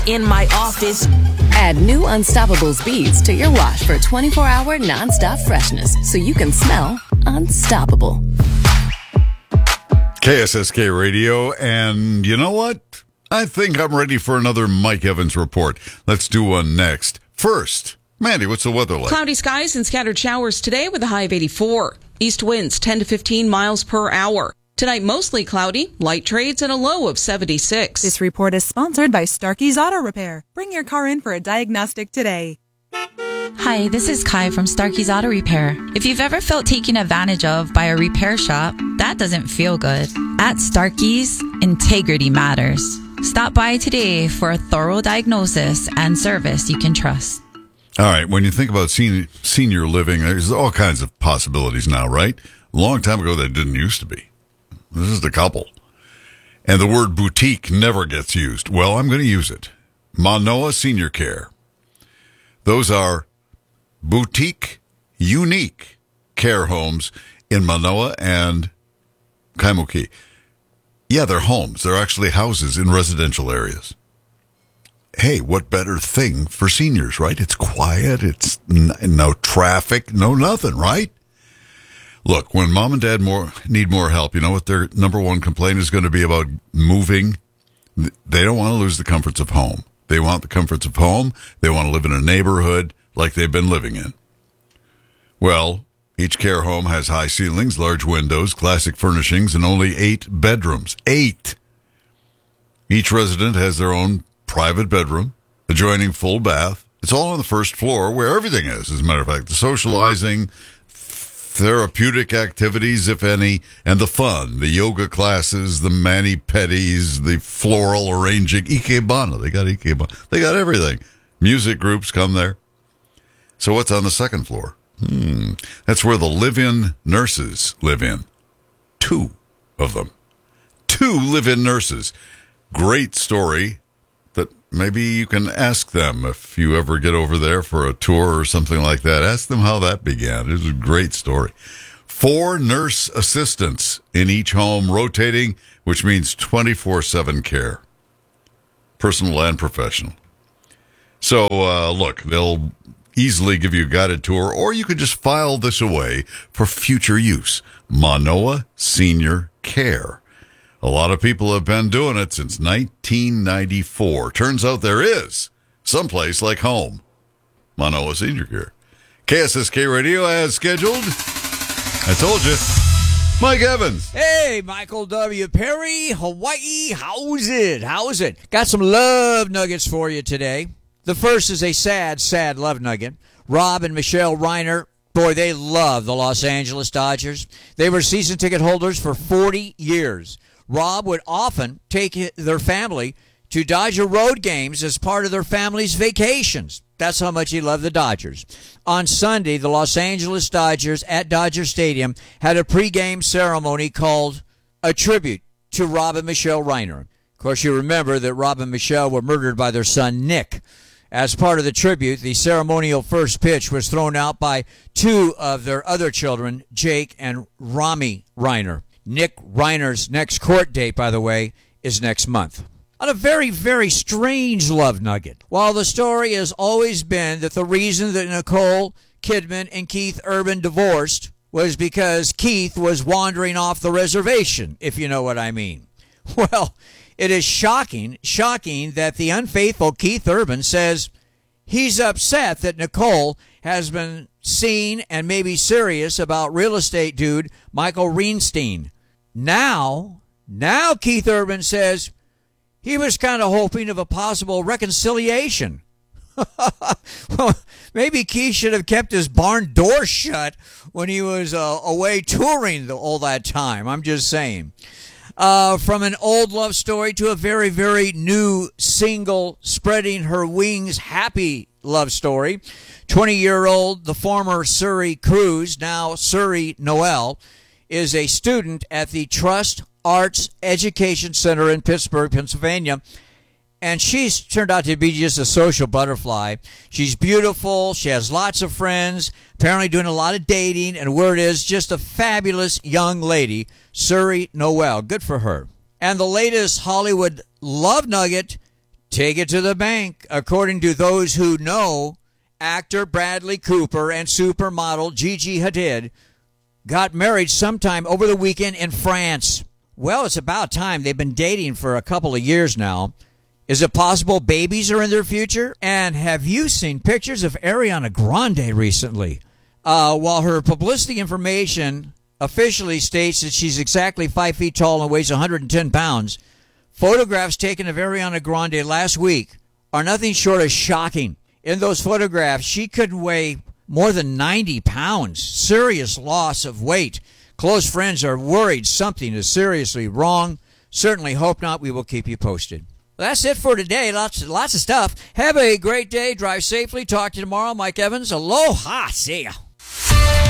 In my office. Add new Unstoppables beads to your wash for 24-hour nonstop freshness so you can smell unstoppable. KSSK Radio, and you know what? I think I'm ready for another Mike Evans report. Let's do one next. First, Mandy, what's the weather like? Cloudy skies and scattered showers today with a high of 84. East winds 10 to 15 miles per hour. Tonight, mostly cloudy, light trades, and a low of 76. This report is sponsored by Starkey's Auto Repair. Bring your car in for a diagnostic today. Hi, this is Kai from Starkey's Auto Repair. If you've ever felt taken advantage of by a repair shop, that doesn't feel good. At Starkey's, integrity matters. Stop by today for a thorough diagnosis and service you can trust. All right, when you think about senior living, there's all kinds of possibilities now, right? A long time ago, that didn't used to be. This is the couple. And the word boutique never gets used. Well, I'm going to use it. Manoa Senior Care. Those are boutique, unique care homes in Manoa and Kaimuki. Yeah, they're homes. They're actually houses in residential areas. Hey, what better thing for seniors, right? It's quiet. It's no traffic, no nothing, right? Look, when mom and dad need more help, you know what their number one complaint is going to be about moving? They don't want to lose the comforts of home. They want the comforts of home. They want to live in a neighborhood like they've been living in. Well, each care home has high ceilings, large windows, classic furnishings, and only 8 bedrooms. 8! Each resident has their own private bedroom, adjoining full bath. It's all on the first floor where everything is, as a matter of fact. The socializing, therapeutic activities, if any, and the fun, the yoga classes, the mani-pedis, the floral arranging, ikebana. They got ikebana. They got everything. Music groups come there. So what's on the second floor? That's where the live-in nurses live in. 2 of them. 2 live-in nurses. Great story that maybe you can ask them if you ever get over there for a tour or something like that. Ask them how that began. It was a great story. 4 nurse assistants in each home rotating, which means 24/7 care. Personal and professional. So, look, they'll easily give you a guided tour, or you could just file this away for future use. Manoa Senior Care. A lot of people have been doing it since 1994. Turns out there is someplace like home. Manoa Senior Care. KSSK Radio as scheduled. I told you. Mike Evans. Hey, Michael W. Perry, Hawaii. How's it? Got some love nuggets for you today. The first is a sad love nugget. Rob and Michelle Reiner, boy, they love the Los Angeles Dodgers. They were season ticket holders for 40 years. Rob would often take their family to Dodger road games as part of their family's vacations. That's how much he loved the Dodgers. On Sunday, the Los Angeles Dodgers at Dodger Stadium had a pregame ceremony called a tribute to Rob and Michelle Reiner. Of course, you remember that Rob and Michelle were murdered by their son, Nick. As part of the tribute, the ceremonial first pitch was thrown out by 2 of their other children, Jake and Rami Reiner. Nick Reiner's next court date, by the way, is next month. On a very, very strange love nugget. While the story has always been that the reason that Nicole Kidman and Keith Urban divorced was because Keith was wandering off the reservation, if you know what I mean. Well, it is shocking that the unfaithful Keith Urban says he's upset that Nicole has been seen and maybe serious about real estate dude Michael Reinstein. Now Keith Urban says he was kind of hoping of a possible reconciliation. Well, maybe Keith should have kept his barn door shut when he was away touring all that time. I'm just saying. From an old love story to a very, very new single spreading her wings happy love story. 20-year-old, the former Suri Cruz, now Suri Noel, is a student at the Trust Arts Education Center in Pittsburgh, Pennsylvania. And she's turned out to be just a social butterfly. She's beautiful. She has lots of friends, apparently doing a lot of dating. And word is, just a fabulous young lady, Suri Noel. Good for her. And the latest Hollywood love nugget, take it to the bank. According to those who know, actor Bradley Cooper and supermodel Gigi Hadid got married sometime over the weekend in France. Well, it's about time. They've been dating for a couple of years now. Is it possible babies are in their future? And have you seen pictures of Ariana Grande recently? While her publicity information officially states that she's exactly 5 feet tall and weighs 110 pounds, photographs taken of Ariana Grande last week are nothing short of shocking. In those photographs, she could weigh more than 90 pounds. Serious loss of weight. Close friends are worried something is seriously wrong. Certainly hope not. We will keep you posted. That's it for today. Lots of stuff. Have a great day. Drive safely. Talk to you tomorrow. Mike Evans. Aloha. See ya.